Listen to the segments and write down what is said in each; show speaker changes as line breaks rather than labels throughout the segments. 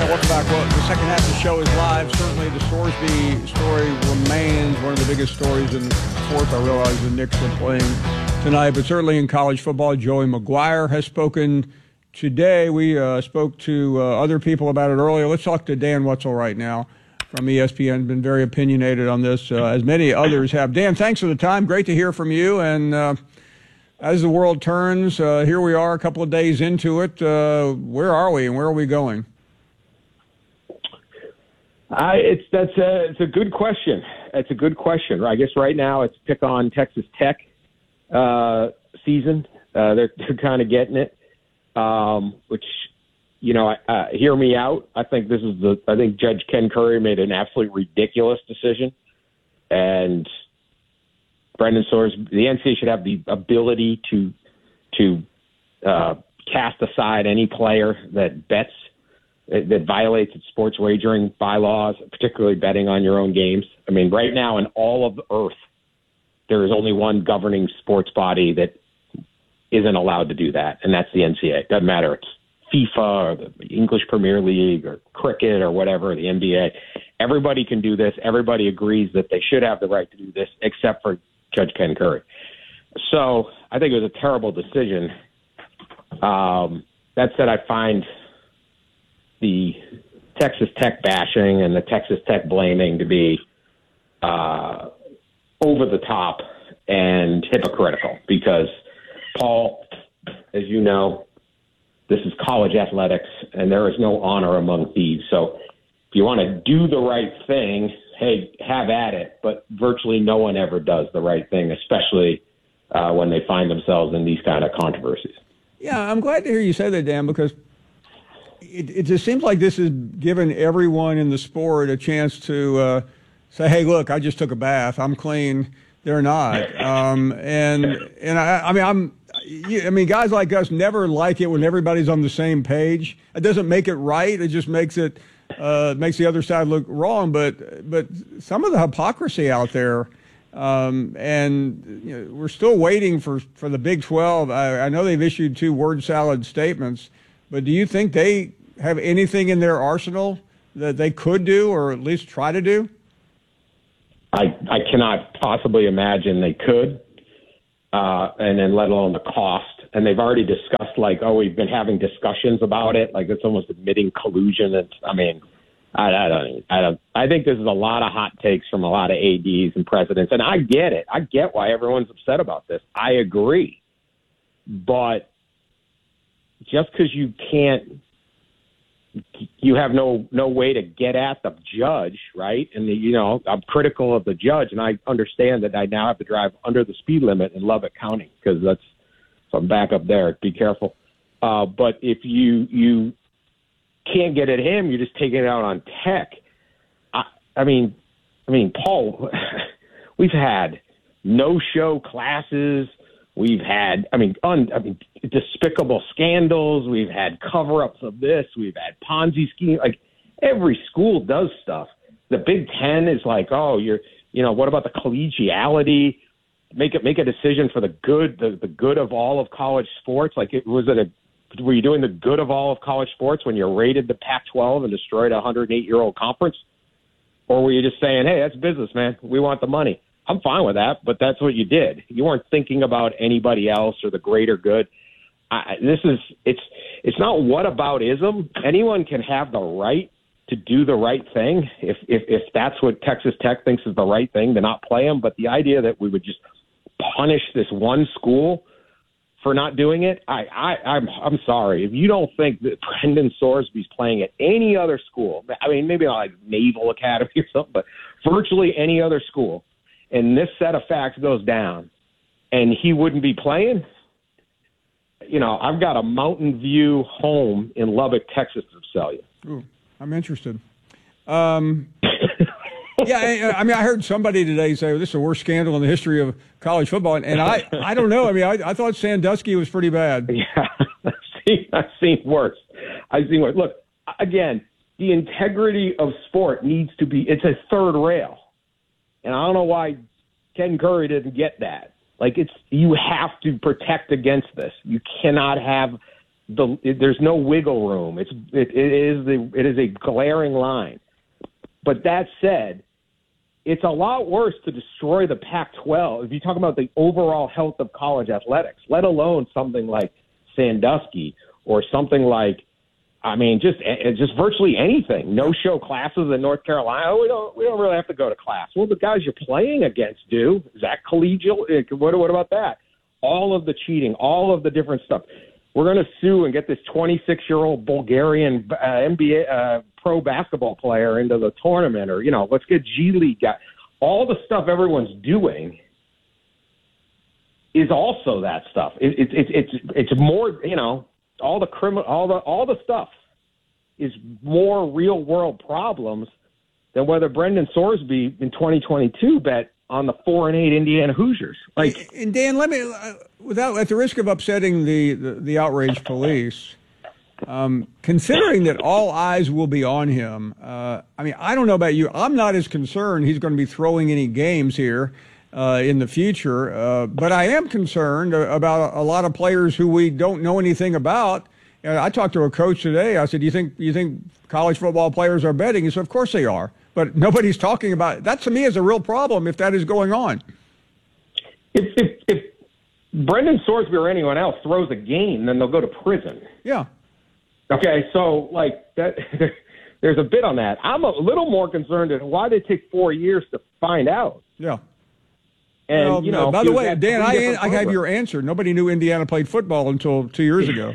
welcome back. Well, the second half of the show is live. Certainly the Sorsby story remains one of the biggest stories in sports. I realize the Knicks are playing tonight, but certainly in college football, Joey McGuire has spoken today. We spoke to other people about it earlier. Let's talk to Dan Wetzel right now from ESPN. Been very opinionated on this, as many others have. Dan, thanks for the time. Great to hear from you. And as the world turns, here we are a couple of days into it. Where are we and where are we going?
It's a good question. It's a good question. I guess right now it's pick on Texas Tech season. They're kind of getting it, which, hear me out. I think I think Judge Ken Curry made an absolutely ridiculous decision, and Brendan Soares, the NCAA should have the ability to cast aside any player that bets, that violates its sports wagering bylaws, particularly betting on your own games. I mean, right now in all of the earth, there is only one governing sports body that isn't allowed to do that, and that's the NCAA. It doesn't matter. It's FIFA or the English Premier League or cricket or whatever, the NBA. Everybody can do this. Everybody agrees that they should have the right to do this, except for Judge Ken Curry. So I think it was a terrible decision. That said, I find the Texas Tech bashing and the Texas Tech blaming to be over the top and hypocritical because, Paul, as you know, this is college athletics and there is no honor among thieves. So if you want to do the right thing, hey, have at it. But virtually no one ever does the right thing, especially when they find themselves in these kind of controversies.
Yeah, I'm glad to hear you say that, Dan, because it just seems like this has given everyone in the sport a chance to say, hey, look, I just took a bath. I'm clean. They're not. I mean, guys like us never like it when everybody's on the same page. It doesn't make it right. It just makes it makes the other side look wrong. But some of the hypocrisy out there, and we're still waiting for the Big 12. I know they've issued 2 word salad statements, but do you think they have anything in their arsenal that they could do or at least try to do?
I cannot possibly imagine they could, and then let alone the cost. And they've already discussed, we've been having discussions about it. Like it's almost admitting collusion. I think this is a lot of hot takes from a lot of ADs and presidents, and I get it. I get why everyone's upset about this. I agree, but just because you have no way to get at the judge, right? And I'm critical of the judge, and I understand that I now have to drive under the speed limit in Lubbock County because so I'm back up there. Be careful. But if you can't get at him, you're just taking it out on Tech. I mean, Paul, we've had no-show classes. We've had, despicable scandals. We've had cover-ups of this. We've had Ponzi schemes. Like every school does stuff. The Big Ten is like, what about the collegiality? Make a decision for the good of all of college sports. Were you doing the good of all of college sports when you raided the Pac-12 and destroyed a 108-year-old conference? Or were you just saying, hey, that's business, man. We want the money. I'm fine with that, but that's what you did. You weren't thinking about anybody else or the greater good. It's not whataboutism. Anyone can have the right to do the right thing if that's what Texas Tech thinks is the right thing, to not play them. But the idea that we would just punish this one school for not doing it, I'm sorry. If you don't think that Brendan Sorsby's playing at any other school, maybe like Naval Academy or something, but virtually any other school, and this set of facts goes down, and he wouldn't be playing, I've got a Mountain View home in Lubbock, Texas to sell you.
Ooh, I'm interested. Yeah, I heard somebody today say this is the worst scandal in the history of college football, and I don't know. I thought Sandusky was pretty bad.
Yeah, I've seen worse. Look, again, the integrity of sport needs to be – it's a third rail. And I don't know why Ken Curry didn't get that. You have to protect against this. You cannot have there's no wiggle room. It is a glaring line. But that said, it's a lot worse to destroy the Pac-12 if you talk about the overall health of college athletics, let alone something like Sandusky or something like, just virtually anything. No-show classes in North Carolina. Oh, we don't really have to go to class. Well, the guys you're playing against do. Is that collegial? What about that? All of the cheating, all of the different stuff. We're going to sue and get this 26-year-old Bulgarian NBA pro basketball player into the tournament, or let's get G League guy. All the stuff everyone's doing is also that stuff. It's more, all the criminal, all the stuff is more real world problems than whether Brendan Sorsby in 2022 bet on the 4-8 Indiana Hoosiers.
And Dan, let me, at the risk of upsetting the outraged police, considering that all eyes will be on him, I don't know about you. I'm not as concerned he's going to be throwing any games here in the future, but I am concerned about a lot of players who we don't know anything about. I talked to a coach today. I said, "You think college football players are betting?" He said, "Of course they are." But nobody's talking about it. That, to me, is a real problem if that is going on.
If Brendan Sorsby or anyone else throws a game, then they'll go to prison.
Yeah.
Okay, so, that, there's a bit on that. I'm a little more concerned at why they take 4 years to find out.
Yeah.
And,
by the way, Dan, I have your answer. Nobody knew Indiana played football until 2 years ago.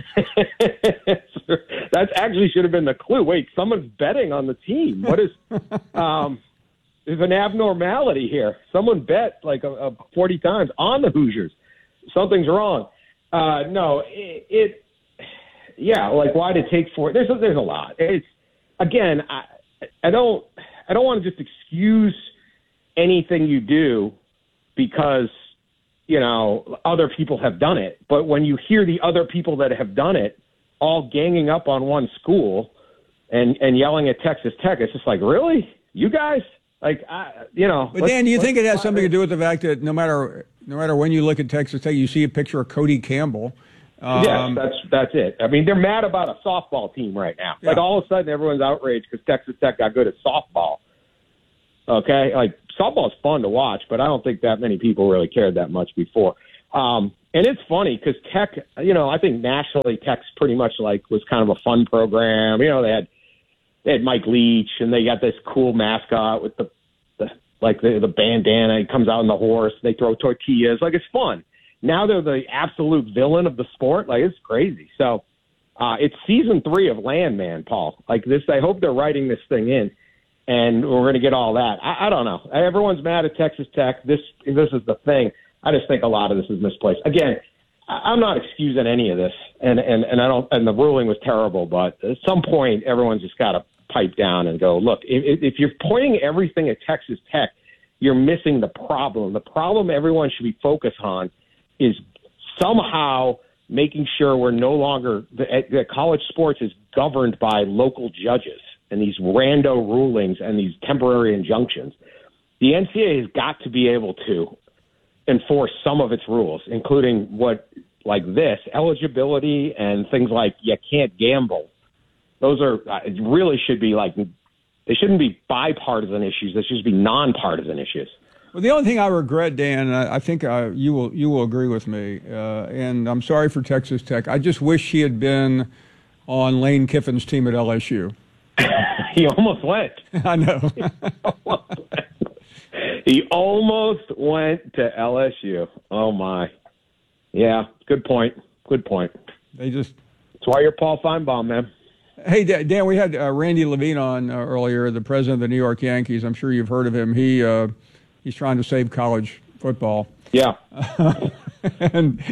That actually should have been the clue. Wait, someone's betting on the team. What is there's an abnormality here. Someone bet 40 times on the Hoosiers. Something's wrong. Why did it take 4? There's a lot. It's, again, I don't want to just excuse anything you do because, other people have done it. But when you hear the other people that have done it all ganging up on one school and yelling at Texas Tech, it's just like, really? You guys? But
Dan, do you think it has something to do with the fact that no matter when you look at Texas Tech, you see a picture of Cody Campbell?
Yes, that's it. They're mad about a softball team right now. Yeah. All of a sudden, everyone's outraged because Texas Tech got good at softball. Okay? Softball's fun to watch, but I don't think that many people really cared that much before. And it's funny because Tech, I think nationally Tech's pretty much was kind of a fun program. They had Mike Leach, and they got this cool mascot with the bandana. He comes out on the horse. They throw tortillas. It's fun. Now they're the absolute villain of the sport. It's crazy. So it's season 3 of Landman, Paul. I hope they're writing this thing in, and we're going to get all that. I don't know. Everyone's mad at Texas Tech. This is the thing. I just think a lot of this is misplaced. Again, I'm not excusing any of this, and I don't. And the ruling was terrible, but at some point, everyone's just got to pipe down and go, look. If you're pointing everything at Texas Tech, you're missing the problem. The problem everyone should be focused on is somehow making sure we're no longer that college sports is governed by local judges and these rando rulings and these temporary injunctions. The NCAA has got to be able to enforce some of its rules, including this eligibility and things like you can't gamble. Those are really should be they shouldn't be bipartisan issues. They should be nonpartisan issues.
Well, the only thing I regret, Dan, and I think you will agree with me, and I'm sorry for Texas Tech. I just wish he had been on Lane Kiffin's team at LSU.
He almost went.
I know.
He almost went to LSU. Oh, my. Yeah, good point. Good point.
That's
why you're Paul Feinbaum, man.
Hey, Dan, we had Randy Levine on earlier, the president of the New York Yankees. I'm sure you've heard of him. He's trying to save college football.
Yeah.
And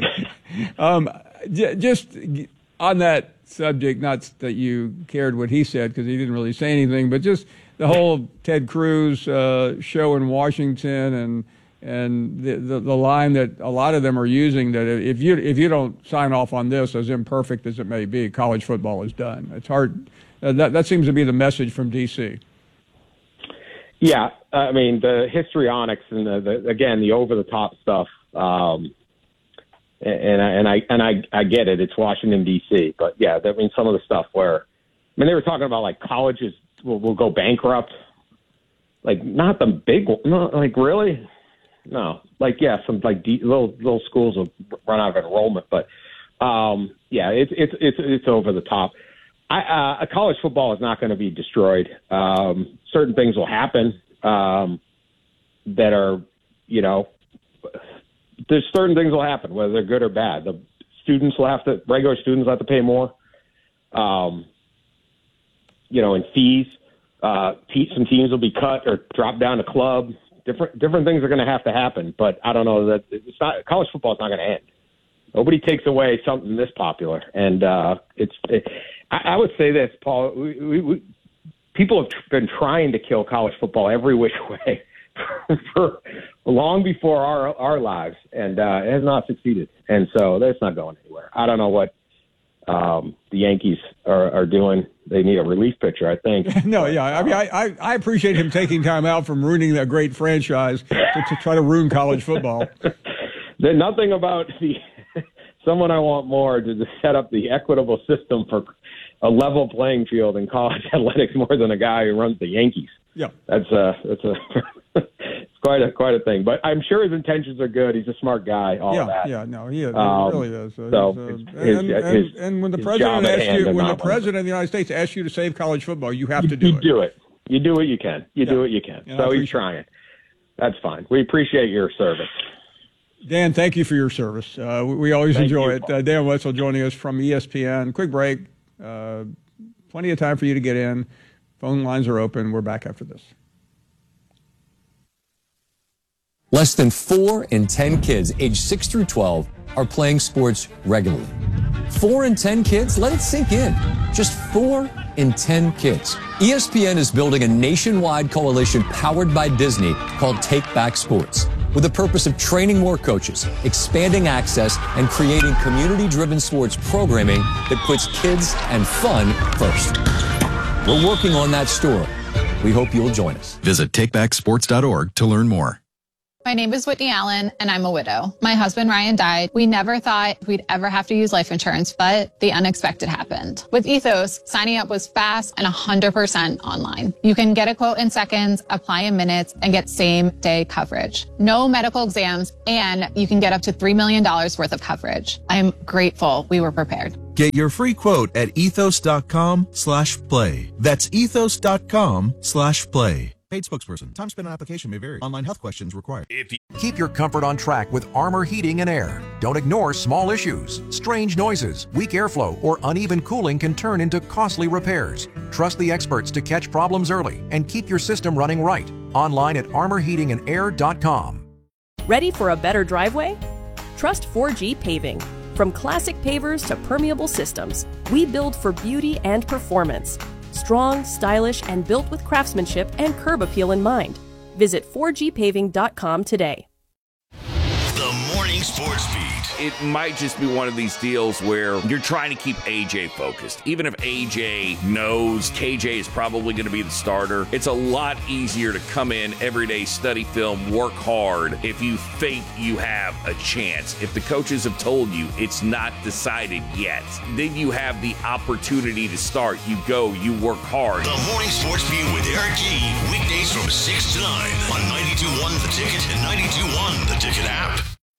just on that subject, not that you cared what he said because he didn't really say anything, but just the whole Ted Cruz show in Washington and the line that a lot of them are using, that if you don't sign off on this, as imperfect as it may be, college football is done. It's hard. That seems to be the message from D.C.
Yeah, the histrionics and the over-the-top stuff And I get it. It's Washington D.C., but yeah, I mean some of the stuff where, they were talking about like colleges will go bankrupt. Like not the big one, no, like really, no. Like yeah, some like little schools will run out of enrollment, but yeah, it's over the top. College football is not going to be destroyed. Certain things will happen that are, there's certain things will happen, whether they're good or bad. The regular students will have to pay more, in fees. Some teams will be cut or drop down to club. Different things are going to have to happen, but I don't know that college football is not going to end. Nobody takes away something this popular, and I would say this, Paul. People have been trying to kill college football every which way for long before our lives, and it has not succeeded. And so that's not going anywhere. I don't know what the Yankees are doing. They need a relief pitcher, I think.
No, yeah. I mean, I appreciate him taking time out from ruining that great franchise to try to ruin college football.
There's nothing about someone I want more to set up the equitable system for a level playing field in college athletics more than a guy who runs the Yankees.
Yeah,
that's it's quite a thing. But I'm sure his intentions are good. He's a smart guy. All that.
Yeah, no, he really is. And when the president of the United States asks you to save college football, you have to do it.
You do it. You do what you can. You do what you can. So he's trying. That's fine. We appreciate your service.
Dan, thank you for your service. We always enjoy it. Dan Wetzel joining us from ESPN. Quick break. Plenty of time for you to get in. Phone lines are open. We're back after this.
Less than 4 in 10 kids aged 6 through 12 are playing sports regularly. 4 in 10 kids? Let it sink in. Just 4 in 10 kids. ESPN is building a nationwide coalition powered by Disney called Take Back Sports, with the purpose of training more coaches, expanding access, and creating community-driven sports programming that puts kids and fun first. We're working on that story. We hope you'll join us.
Visit takebacksports.org to learn more.
My name is Whitney Allen, and I'm a widow. My husband, Ryan, died. We never thought we'd ever have to use life insurance, but the unexpected happened. With Ethos, signing up was fast and 100% online. You can get a quote in seconds, apply in minutes, and get same-day coverage. No medical exams, and you can get up to $3 million worth of coverage. I'm grateful we were prepared.
Get your free quote at ethos.com/play. That's ethos.com/play. Paid spokesperson. Time spent on application may vary. Online health questions required.
Keep your comfort on track with Armor Heating and Air. Don't ignore small issues. Strange noises, weak airflow, or uneven cooling can turn into costly repairs. Trust the experts to catch problems early and keep your system running right. Online at armorheatingandair.com.
Ready for a better driveway? Trust 4G Paving. From classic pavers to permeable systems, we build for beauty and performance. Strong, stylish, and built with craftsmanship and curb appeal in mind. Visit 4gpaving.com today.
The Morning Sports Beat. It might just be one of these deals where you're trying to keep AJ focused. Even if AJ knows KJ is probably going to be the starter, it's a lot easier to come in every day, study film, work hard if you think you have a chance. If the coaches have told you it's not decided yet, then you have the opportunity to start. You go, you work hard.
The Morning Sports Beat with Eric G. Weekdays from 6 to 9 on 92.1 The Ticket and 92.1 The Ticket app.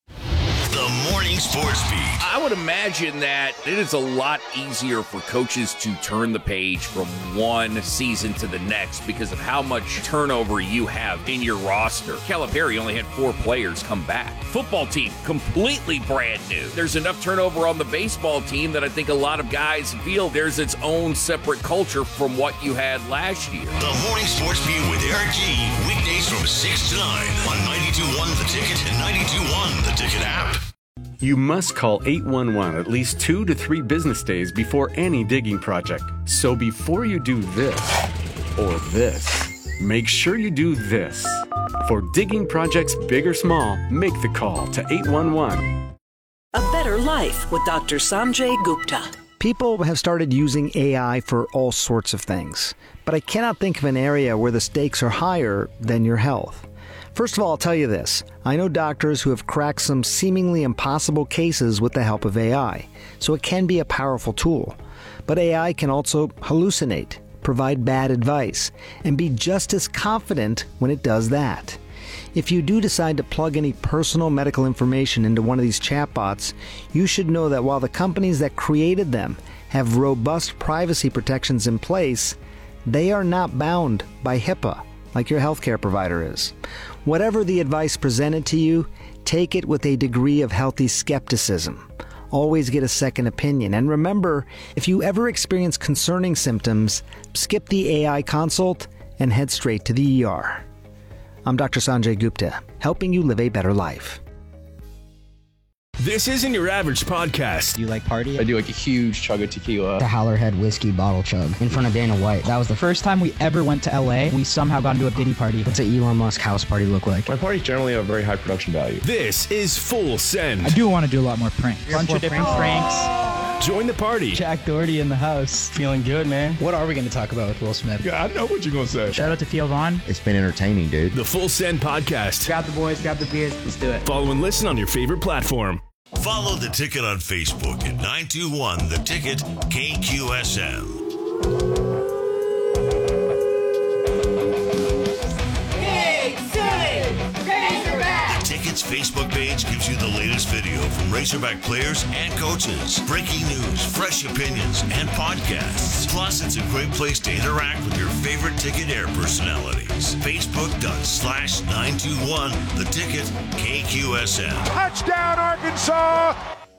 The Morning Sports Beat.
I would imagine that it is a lot easier for coaches to turn the page from one season to the next because of how much turnover you have in your roster. Calipari only had 4 players come back. Football team, completely brand new. There's enough turnover on the baseball team that I think a lot of guys feel there's its own separate culture from what you had last year.
The Morning Sports Beat with Eric G. Weekdays from 6 to 9 on 92.1 The Ticket and 92.1 The Ticket app.
You must call 811 at least 2 to 3 business days before any digging project. So before you do this or this, make sure you do this. For digging projects big or small, make the call to 811.
A Better Life with Dr. Sanjay Gupta.
People have started using AI for all sorts of things, but I cannot think of an area where the stakes are higher than your health. First of all, I'll tell you this. I know doctors who have cracked some seemingly impossible cases with the help of AI, so it can be a powerful tool. But AI can also hallucinate, provide bad advice, and be just as confident when it does that. If you do decide to plug any personal medical information into one of these chatbots, you should know that while the companies that created them have robust privacy protections in place, they are not bound by HIPAA like your healthcare provider is. Whatever the advice presented to you, take it with a degree of healthy skepticism. Always get a second opinion. And remember, if you ever experience concerning symptoms, skip the AI consult and head straight to the ER. I'm Dr. Sanjay Gupta, helping you live a better life.
This isn't your average podcast.
Do you like party?
I do like a huge chug of tequila.
The Howlerhead whiskey bottle chug in front of Dana White. That was the first time we ever went to LA. We somehow got into a Diddy party. What's an Elon Musk house party look like?
My parties generally have very high production value.
This is Full Send.
I do want to do a lot more pranks. Bunch of different pranks.
Join the party.
Jack Doherty in the house.
Feeling good, man.
What are we going to talk about with Will Smith?
Yeah, I know what you're going to say.
Shout out to Theo Vaughn.
It's been entertaining, dude.
The Full Send podcast.
Grab the boys, grab the beers. Let's do it.
Follow and listen on your favorite platform.
Follow The Ticket on Facebook at 921 The Ticket KQSM. The Ticket's Facebook page gives you the latest video from Razorback players and coaches, breaking news, fresh opinions, and podcasts. Plus, it's a great place to interact with your favorite Ticket Air personalities. Facebook.com/921 The Ticket KQSM.
Touchdown, Arkansas!